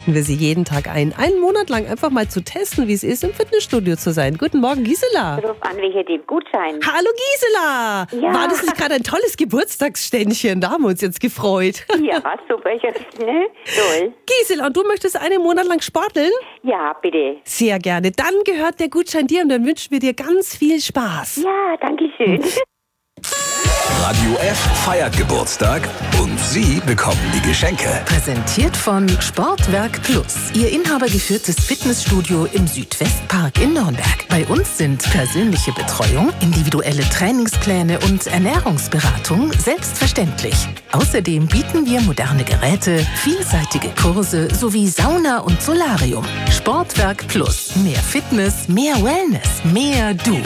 laden wir Sie jeden Tag ein, einen Monat lang einfach mal zu testen, wie es ist, im Fitnessstudio zu sein. Guten Morgen, Gisela. Ruf an, welcher dem Gutschein. Hallo Gisela. Ja. War das nicht gerade ein tolles Geburtstagsständchen? Da haben wir uns jetzt gefreut. Ja, super, ne? Toll. Gisela, und du möchtest einen Monat lang sporteln? Ja, bitte. Sehr gerne. Dann gehört der Gutschein dir und dann wünschen wir dir ganz viel Spaß. Ja, danke schön. Radio F feiert Geburtstag und Sie bekommen die Geschenke. Präsentiert von Sportwerk Plus, Ihr inhabergeführtes Fitnessstudio im Südwestpark in Nürnberg. Bei uns sind persönliche Betreuung, individuelle Trainingspläne und Ernährungsberatung selbstverständlich. Außerdem bieten wir moderne Geräte, vielseitige Kurse sowie Sauna und Solarium. Sportwerk Plus, mehr Fitness, mehr Wellness, mehr Du.